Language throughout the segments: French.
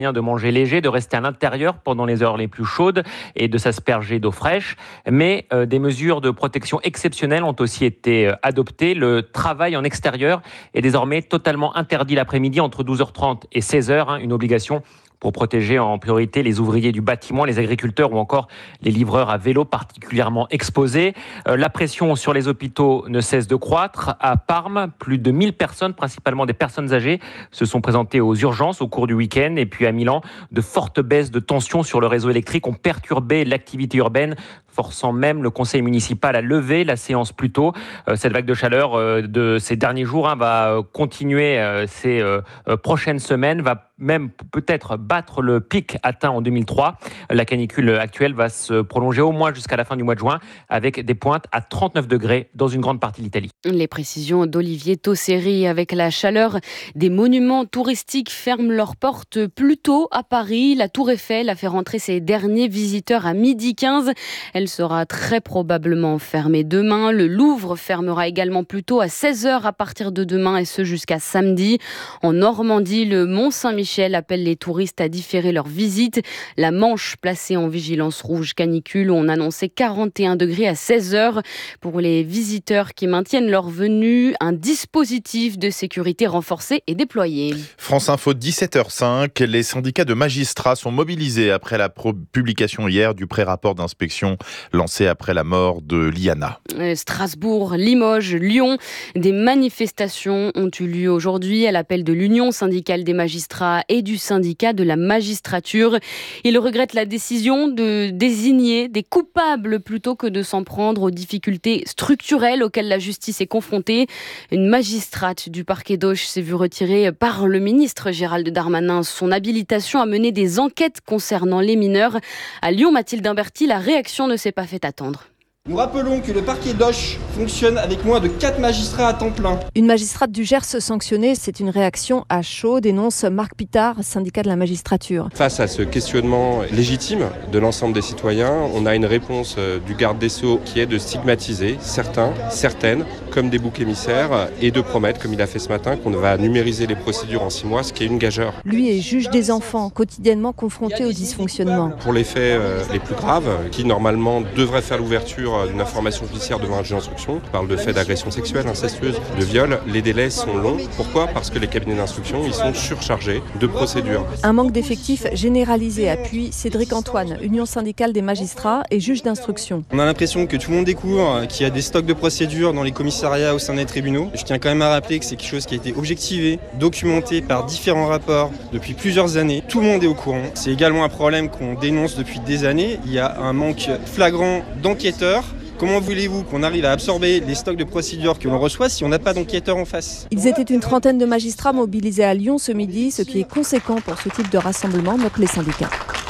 de manger léger, de rester à l'intérieur pendant les heures les plus chaudes et de s'asperger d'eau fraîche. Mais des mesures de protection exceptionnelles ont aussi été adoptées. Le travail en extérieur est désormais totalement interdit l'après-midi entre 12h30 et 16h, une obligation pour protéger en priorité les ouvriers du bâtiment, les agriculteurs ou encore les livreurs à vélo particulièrement exposés. La pression sur les hôpitaux ne cesse de croître. À Parme, plus de 1000 personnes, principalement des personnes âgées, se sont présentées aux urgences au cours du week-end. Et puis à Milan, de fortes baisses de tension sur le réseau électrique ont perturbé l'activité urbaine, forçant même le conseil municipal à lever la séance plus tôt. Cette vague de chaleur de ces derniers jours va continuer ces prochaines semaines, va même peut-être battre le pic atteint en 2003. La canicule actuelle va se prolonger au moins jusqu'à la fin du mois de juin, avec des pointes à 39 degrés dans une grande partie de l'Italie. Les précisions d'Olivier Tosseri. Avec la chaleur, des monuments touristiques ferment leurs portes plus tôt à Paris. La Tour Eiffel a fait rentrer ses derniers visiteurs à 12h15. Elle sera très probablement fermée demain. Le Louvre fermera également plus tôt à 16h à partir de demain et ce jusqu'à samedi. En Normandie, le Mont-Saint-Michel appelle les touristes à différer leur visite. La Manche, placée en vigilance rouge canicule, on annonçait 41 degrés à 16h. Pour les visiteurs qui maintiennent leur venue, un dispositif de sécurité renforcé est déployé. France Info, 17h05. Les syndicats de magistrats sont mobilisés après la publication hier du pré-rapport d'inspection lancé après la mort de Liana. Strasbourg, Limoges, Lyon, des manifestations ont eu lieu aujourd'hui à l'appel de l'Union syndicale des magistrats et du syndicat de la magistrature. Ils regrettent la décision de désigner des coupables plutôt que de s'en prendre aux difficultés structurelles auxquelles la justice est confrontée. Une magistrate du parquet d'Auch s'est vue retirer par le ministre Gérald Darmanin son habilitation à mener des enquêtes concernant les mineurs. À Lyon, Mathilde Imberti, la réaction ne s'est pas fait attendre. Nous rappelons que le parquet d'Auch fonctionne avec moins de 4 magistrats à temps plein. Une magistrate du Gers sanctionnée, c'est une réaction à chaud, dénonce Marc Pitard, syndicat de la magistrature. Face à ce questionnement légitime de l'ensemble des citoyens, on a une réponse du garde des Sceaux qui est de stigmatiser certains, certaines, comme des boucs émissaires et de promettre, comme il a fait ce matin, qu'on va numériser les procédures en 6 mois, ce qui est une gageure. Lui est juge des enfants, quotidiennement confronté au dysfonctionnement. Pour les faits les plus graves, qui normalement devraient faire l'ouverture d'une information judiciaire devant un juge d'instruction, on parle de faits d'agression sexuelle, incestueuse, de viol, les délais sont longs. Pourquoi ? Parce que les cabinets d'instruction, ils sont surchargés de procédures. Un manque d'effectifs généralisé, appuie Cédric Antoine, Union syndicale des magistrats et juge d'instruction. On a l'impression que tout le monde découvre qu'il y a des stocks de procédures dans les commissariats au sein des tribunaux. Je tiens quand même à rappeler que c'est quelque chose qui a été objectivé, documenté par différents rapports depuis plusieurs années. Tout le monde est au courant. C'est également un problème qu'on dénonce depuis des années. Il y a un manque flagrant d'enquêteurs. Comment voulez-vous qu'on arrive à absorber les stocks de procédures que l'on reçoit si on n'a pas d'enquêteurs en face ? Ils étaient une trentaine de magistrats mobilisés à Lyon ce midi, ce qui est conséquent pour ce type de rassemblement, notent les syndicats.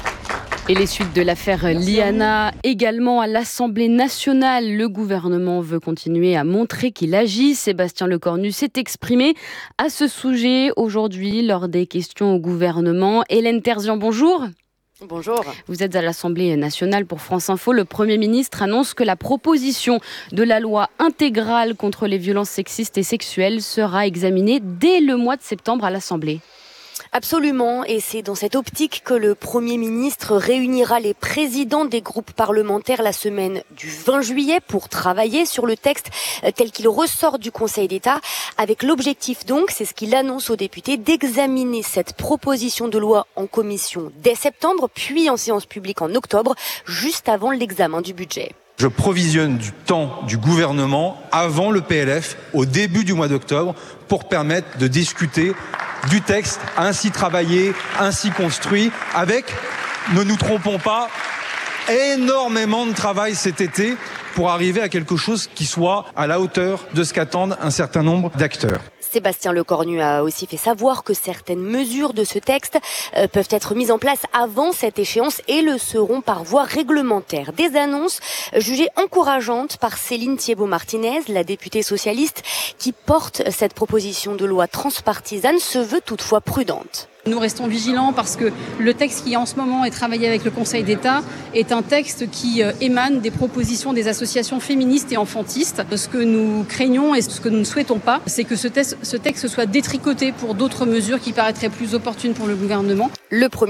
Et les suites de l'affaire Liana, également à l'Assemblée nationale. Le gouvernement veut continuer à montrer qu'il agit. Sébastien Lecornu s'est exprimé à ce sujet aujourd'hui lors des questions au gouvernement. Hélène Terzian, bonjour. Bonjour. Vous êtes à l'Assemblée nationale pour France Info. Le Premier ministre annonce que la proposition de la loi intégrale contre les violences sexistes et sexuelles sera examinée dès le mois de septembre à l'Assemblée. Absolument, et c'est dans cette optique que le Premier ministre réunira les présidents des groupes parlementaires la semaine du 20 juillet pour travailler sur le texte tel qu'il ressort du Conseil d'État, avec l'objectif donc, c'est ce qu'il annonce aux députés, d'examiner cette proposition de loi en commission dès septembre, puis en séance publique en octobre, juste avant l'examen du budget. Je provisionne du temps du gouvernement avant le PLF, au début du mois d'octobre, pour permettre de discuter du texte ainsi travaillé, ainsi construit, avec, ne nous trompons pas, énormément de travail cet été pour arriver à quelque chose qui soit à la hauteur de ce qu'attendent un certain nombre d'acteurs. Sébastien Lecornu a aussi fait savoir que certaines mesures de ce texte peuvent être mises en place avant cette échéance et le seront par voie réglementaire. Des annonces jugées encourageantes par Céline Thiébaut-Martinez, la députée socialiste qui porte cette proposition de loi transpartisane, se veut toutefois prudente. Nous restons vigilants parce que le texte qui en ce moment est travaillé avec le Conseil d'État est un texte qui émane des propositions des associations féministes et enfantistes. Ce que nous craignons et ce que nous ne souhaitons pas, c'est que ce texte soit détricoté pour d'autres mesures qui paraîtraient plus opportunes pour le gouvernement. Le